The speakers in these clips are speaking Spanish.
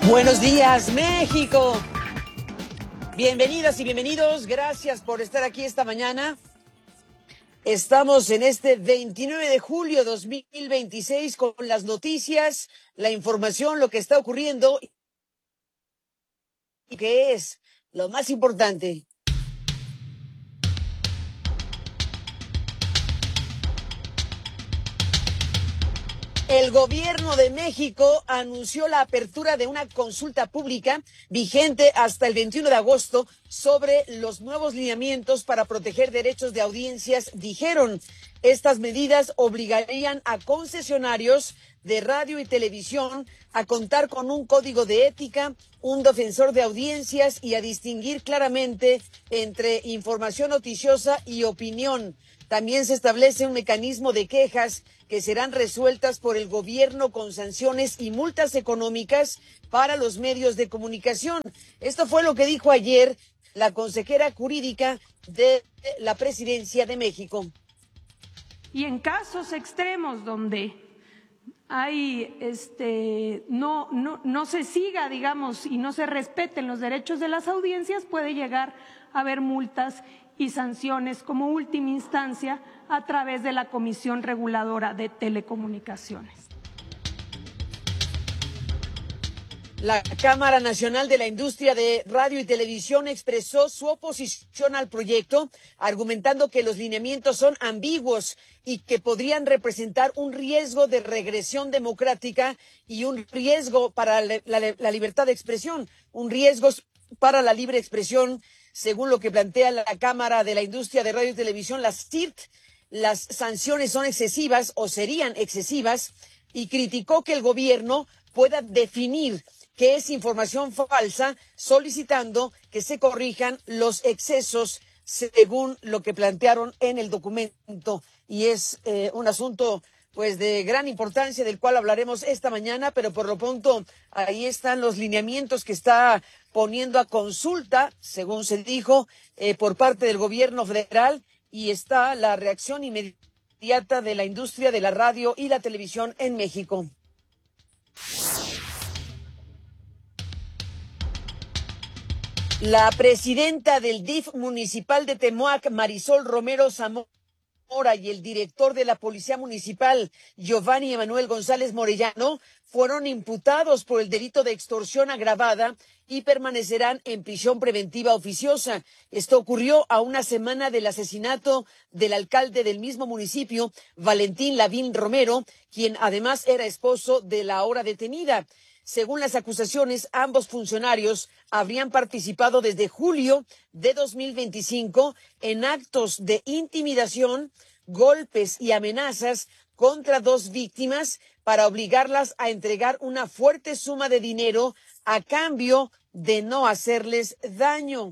Buenos días, México. Bienvenidas y bienvenidos. Gracias por estar aquí esta mañana. Estamos en este 29 de julio 2026 con las noticias, la información, lo que está ocurriendo y que es lo más importante. El gobierno de México anunció la apertura de una consulta pública vigente hasta el 21 de agosto sobre los nuevos lineamientos para proteger derechos de audiencias. Dijeron, estas medidas obligarían a concesionarios de radio y televisión a contar con un código de ética, un defensor de audiencias y a distinguir claramente entre información noticiosa y opinión. También se establece un mecanismo de quejas que serán resueltas por el gobierno con sanciones y multas económicas para los medios de comunicación. Esto fue lo que dijo ayer la consejera jurídica de la Presidencia de México. Y en casos extremos donde hay no se siga, digamos, y no se respeten los derechos de las audiencias, puede llegar a haber multas y sanciones como última instancia a través de la Comisión Reguladora de Telecomunicaciones. La Cámara Nacional de la Industria de Radio y Televisión expresó su oposición al proyecto, argumentando que los lineamientos son ambiguos y que podrían representar un riesgo de regresión democrática y un riesgo para la libertad de expresión, un riesgo para la libre expresión, según lo que plantea la Cámara de la Industria de Radio y Televisión, las CIRT. Las sanciones son excesivas o serían excesivas y criticó que el gobierno pueda definir qué es información falsa, solicitando que se corrijan los excesos según lo que plantearon en el documento. Y es un asunto pues de gran importancia del cual hablaremos esta mañana, pero por lo pronto ahí están los lineamientos que está poniendo a consulta, según se dijo, por parte del gobierno federal, y está la reacción inmediata de la industria de la radio y la televisión en México. La presidenta del DIF municipal de Temoac, Marisol Romero Zamora, y el director de la Policía Municipal, Giovanni Emanuel González Morellano, fueron imputados por el delito de extorsión agravada y permanecerán en prisión preventiva oficiosa. Esto ocurrió a una semana del asesinato del alcalde del mismo municipio, Valentín Lavín Romero, quien además era esposo de la ahora detenida. Según las acusaciones, ambos funcionarios habrían participado desde julio de 2025 en actos de intimidación, golpes y amenazas contra dos víctimas para obligarlas a entregar una fuerte suma de dinero a cambio de no hacerles daño.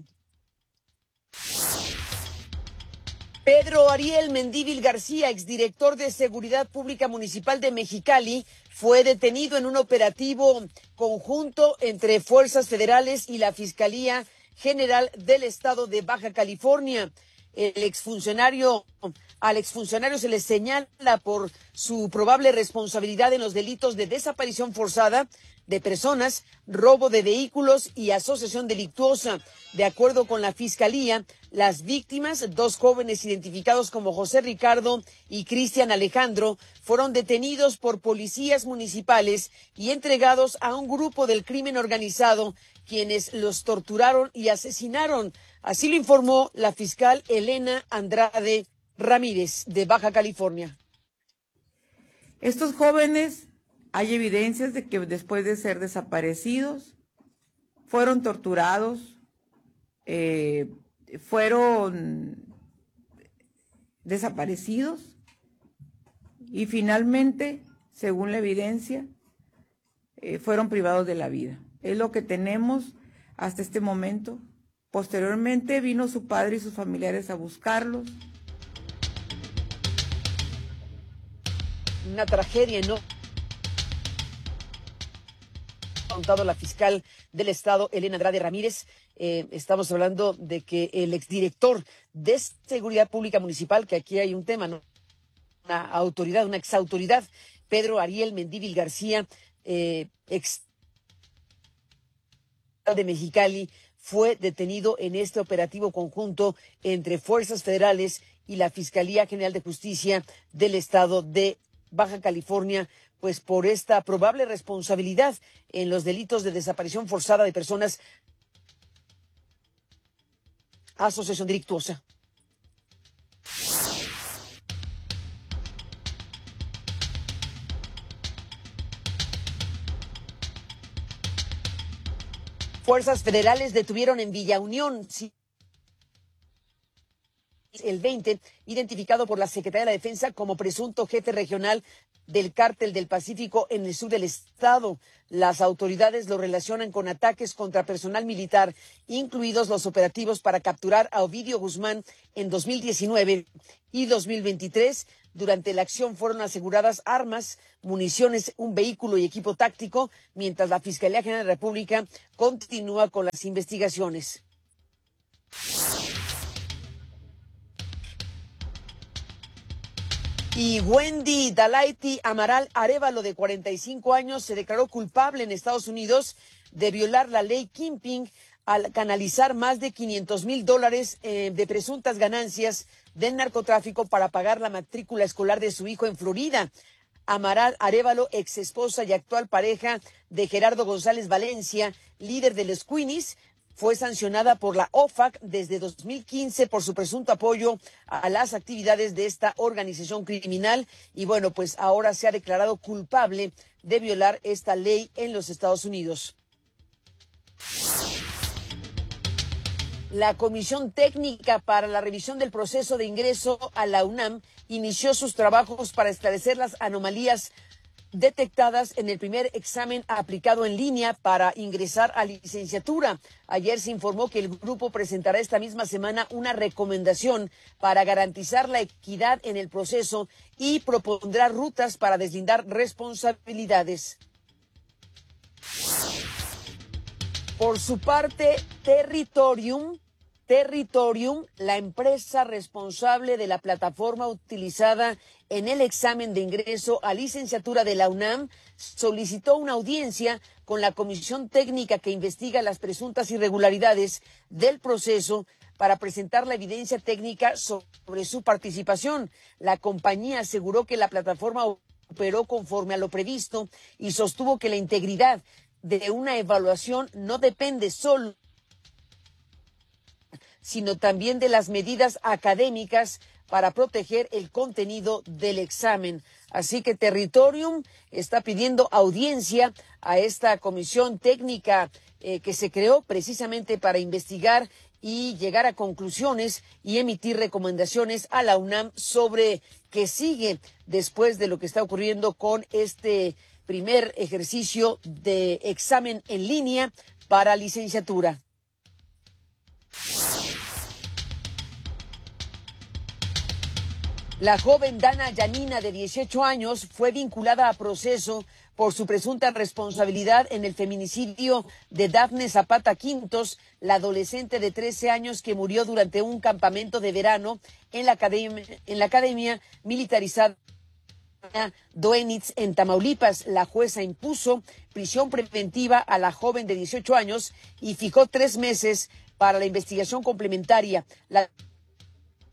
Pedro Ariel Mendívil García, exdirector de Seguridad Pública Municipal de Mexicali, fue detenido en un operativo conjunto entre fuerzas federales y la Fiscalía General del Estado de Baja California. Al exfuncionario se le señala por su probable responsabilidad en los delitos de desaparición forzada de personas, robo de vehículos y asociación delictuosa. De acuerdo con la Fiscalía, las víctimas, dos jóvenes identificados como José Ricardo y Cristian Alejandro, fueron detenidos por policías municipales y entregados a un grupo del crimen organizado, quienes los torturaron y asesinaron. Así lo informó la fiscal Elena Andrade Ramírez, de Baja California. Estos jóvenes, hay evidencias de que después de ser desaparecidos, fueron torturados, fueron desaparecidos y finalmente, según la evidencia, fueron privados de la vida. Es lo que tenemos hasta este momento. Posteriormente vino su padre y sus familiares a buscarlos. Una tragedia, ¿no? Contado la fiscal del Estado, Elena Andrade Ramírez. Estamos hablando de que el exdirector de Seguridad Pública Municipal, que aquí hay un tema, ¿no? Una autoridad, una exautoridad, Pedro Ariel Mendívil García, de Mexicali fue detenido en este operativo conjunto entre fuerzas federales y la Fiscalía General de Justicia del estado de Baja California, pues por esta probable responsabilidad en los delitos de desaparición forzada de personas, asociación delictuosa. Fuerzas federales detuvieron en Villa Unión el 20, identificado por la Secretaría de la Defensa como presunto jefe regional del Cártel del Pacífico en el sur del estado. Las autoridades lo relacionan con ataques contra personal militar, incluidos los operativos para capturar a Ovidio Guzmán en 2019 y 2023. Durante la acción fueron aseguradas armas, municiones, un vehículo y equipo táctico, mientras la Fiscalía General de la República continúa con las investigaciones. Y Wendy Dalaity Amaral Arévalo, de 45 años, se declaró culpable en Estados Unidos de violar la ley Kingpin al canalizar más de $500,000 de presuntas ganancias del narcotráfico para pagar la matrícula escolar de su hijo en Florida. Amaral Arévalo, ex esposa y actual pareja de Gerardo González Valencia, líder de los Queenies, fue sancionada por la OFAC desde 2015 por su presunto apoyo a las actividades de esta organización criminal. Y bueno, pues ahora se ha declarado culpable de violar esta ley en los Estados Unidos. La Comisión Técnica para la Revisión del Proceso de Ingreso a la UNAM inició sus trabajos para esclarecer las anomalías detectadas en el primer examen aplicado en línea para ingresar a licenciatura. Ayer se informó que el grupo presentará esta misma semana una recomendación para garantizar la equidad en el proceso y propondrá rutas para deslindar responsabilidades. Por su parte, Territorium, la empresa responsable de la plataforma utilizada en el examen de ingreso a licenciatura de la UNAM, solicitó una audiencia con la comisión técnica que investiga las presuntas irregularidades del proceso para presentar la evidencia técnica sobre su participación. La compañía aseguró que la plataforma operó conforme a lo previsto y sostuvo que la integridad de una evaluación no depende solo, sino también de las medidas académicas para proteger el contenido del examen. Así que Territorium está pidiendo audiencia a esta comisión técnica que se creó precisamente para investigar y llegar a conclusiones y emitir recomendaciones a la UNAM sobre qué sigue después de lo que está ocurriendo con este primer ejercicio de examen en línea para licenciatura. La joven Dana Yanina, de 18 años, fue vinculada a proceso por su presunta responsabilidad en el feminicidio de Dafne Zapata Quintos, la adolescente de 13 años que murió durante un campamento de verano en la academia militarizada Doenitz, en Tamaulipas. La jueza impuso prisión preventiva a la joven de 18 años y fijó 3 meses para la investigación complementaria. La